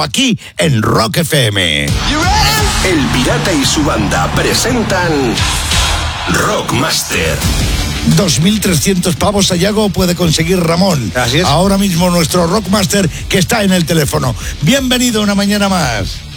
aquí en Rock FM. El Pirata y su banda presentan Rockmaster. 2.300 pavos, Sayago, puede conseguir Ramón. Así es. Ahora mismo nuestro Rockmaster que está en el teléfono. Bienvenido una mañana más.